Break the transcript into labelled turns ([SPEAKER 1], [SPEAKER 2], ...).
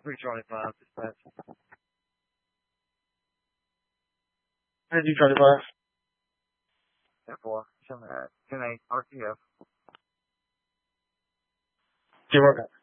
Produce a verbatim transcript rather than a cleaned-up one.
[SPEAKER 1] three twenty-five, dispatch.
[SPEAKER 2] Energy twenty-five.
[SPEAKER 1] ten four, ten eight, R T F.
[SPEAKER 2] Keep working.